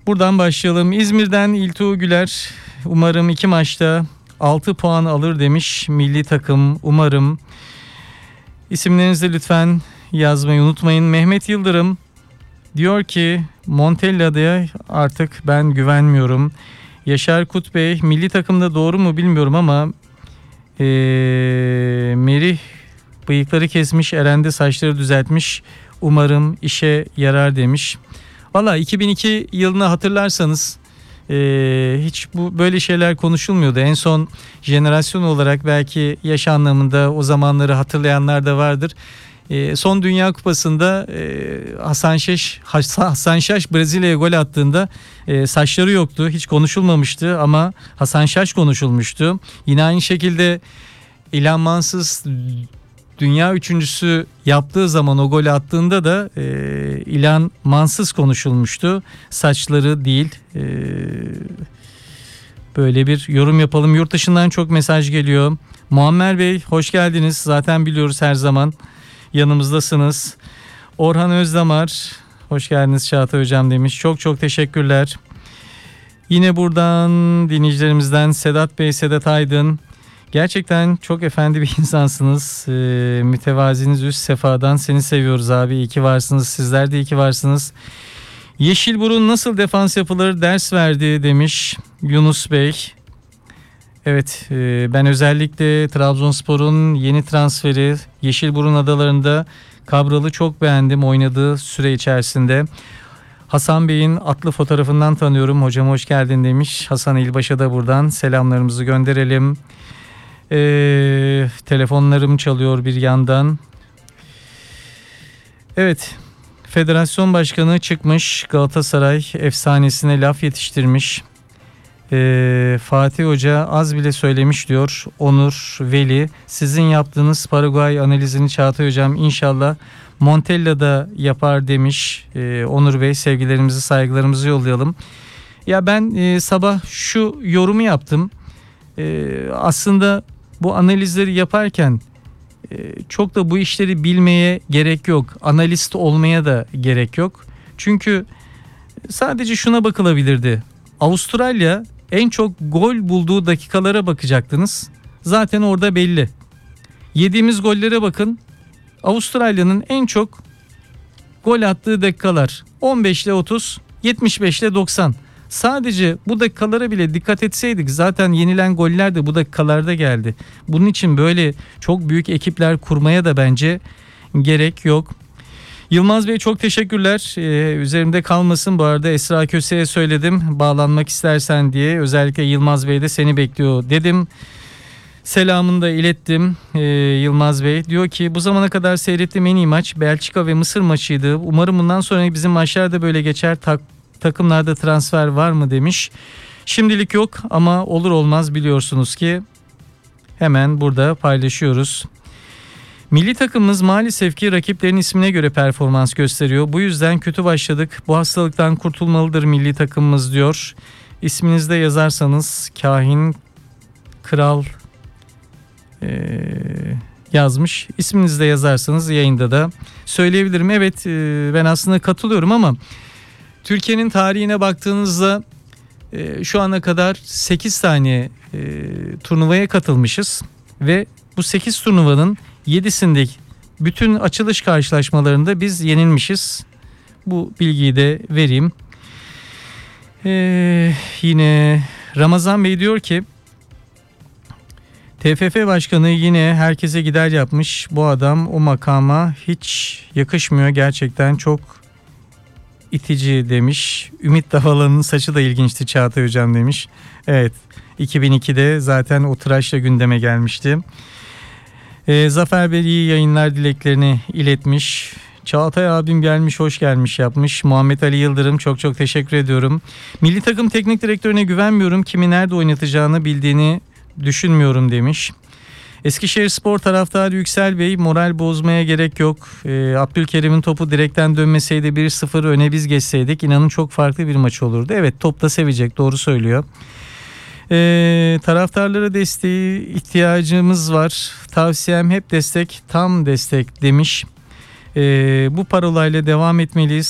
Buradan başlayalım. İzmir'den İltuğ Güler, umarım 2 maçta 6 puan alır demiş milli takım, umarım. İsimlerinizi lütfen yazmayı unutmayın. Mehmet Yıldırım diyor ki Montella'ya artık ben güvenmiyorum. Yaşar Kut Bey, milli takımda doğru mu bilmiyorum ama Merih bıyıkları kesmiş, Eren'de saçları düzeltmiş. Umarım işe yarar demiş. Valla 2002 yılını hatırlarsanız hiç bu böyle şeyler konuşulmuyordu. En son jenerasyon olarak belki yaş anlamında o zamanları hatırlayanlar da vardır. Son Dünya Kupası'nda Hasan Şaş Brezilya'ya gol attığında saçları yoktu. Hiç konuşulmamıştı ama Hasan Şaş konuşulmuştu. Yine aynı şekilde İlhan Mansız dünya üçüncüsü yaptığı zaman o golü attığında da İlhan Mansız konuşulmuştu. Saçları değil. Böyle bir yorum yapalım. Yurt dışından çok mesaj geliyor. Muammer Bey hoş geldiniz. Zaten biliyoruz her zaman yanımızdasınız. Orhan Özdamar hoş geldiniz Çağatay Hocam demiş. Çok çok teşekkürler. Yine buradan dinleyicilerimizden Sedat Bey, Sedat Aydın. Gerçekten çok efendi bir insansınız. Mütevaziniz üst sefadan, seni seviyoruz abi. İyi ki varsınız. Sizler de iyi ki varsınız. Yeşilburun nasıl defans yapılır ders verdi demiş Yunus Bey. Evet, ben özellikle Trabzonspor'un yeni transferi Yeşilburun Adaları'nda Kabral'ı çok beğendim oynadığı süre içerisinde. Hasan Bey'in atlı fotoğrafından tanıyorum. Hocam hoş geldin demiş. Hasan İlbaş'a da buradan selamlarımızı gönderelim. Telefonlarım çalıyor bir yandan. Evet, federasyon başkanı çıkmış, Galatasaray efsanesine laf yetiştirmiş. Fatih Hoca az bile söylemiş diyor Onur Veli. Sizin yaptığınız Paraguay analizini Çağatay Hocam inşallah Montella'da yapar demiş Onur Bey. Sevgilerimizi, saygılarımızı yollayalım. Ya ben sabah şu yorumu yaptım. Aslında bu analizleri yaparken çok da bu işleri bilmeye gerek yok. Analist olmaya da gerek yok. Çünkü sadece şuna bakılabilirdi. Avustralya en çok gol bulduğu dakikalara bakacaktınız. Zaten orada belli. Yediğimiz gollere bakın. Avustralya'nın en çok gol attığı dakikalar 15 ile 30, 75 ile 90. Sadece bu dakikalara bile dikkat etseydik zaten yenilen goller de bu dakikalarda geldi. Bunun için böyle çok büyük ekipler kurmaya da bence gerek yok. Yılmaz Bey çok teşekkürler. Üzerimde kalmasın. Bu arada Esra Köse'ye söyledim bağlanmak istersen diye. Özellikle Yılmaz Bey de seni bekliyor dedim. Selamını da ilettim Yılmaz Bey. Diyor ki bu zamana kadar seyrettiğim en iyi maç Belçika ve Mısır maçıydı. Umarım bundan sonra bizim maçlar da böyle geçer. Takımlarda transfer var mı demiş. Şimdilik yok ama olur olmaz biliyorsunuz ki hemen burada paylaşıyoruz. Milli takımımız maalesef ki rakiplerin ismine göre performans gösteriyor. Bu yüzden kötü başladık. Bu hastalıktan kurtulmalıdır milli takımımız diyor. İsminizde yazarsanız Kahin Kral yazmış. İsminizde yazarsanız yayında da söyleyebilirim. Evet, ben aslında katılıyorum ama Türkiye'nin tarihine baktığınızda şu ana kadar 8 tane turnuvaya katılmışız ve bu 8 turnuvanın 7'sinde bütün açılış karşılaşmalarında biz yenilmişiz. Bu bilgiyi de vereyim. Yine Ramazan Bey diyor ki TFF Başkanı yine herkese gider yapmış. Bu adam o makama hiç yakışmıyor. Gerçekten çok itici demiş. Ümit Davalan'ın saçı da ilginçti Çağatay Hocam demiş. Evet, 2002'de zaten o tıraşla gündeme gelmişti. Zafer Bey iyi yayınlar dileklerini iletmiş. Çağatay abim gelmiş, hoş gelmiş yapmış. Muhammed Ali Yıldırım çok çok teşekkür ediyorum. Milli takım teknik direktörüne güvenmiyorum. Kimi nerede oynatacağını bildiğini düşünmüyorum demiş. Eskişehirspor taraftarı Yüksel Bey, moral bozmaya gerek yok. Abdülkerim'in topu direkten dönmeseydi 1-0 öne biz geçseydik inanın çok farklı bir maç olurdu. Evet, top da sevecek, doğru söylüyor. Taraftarlara desteği ihtiyacımız var. Tavsiyem hep destek, tam destek demiş. Bu parolayla devam etmeliyiz.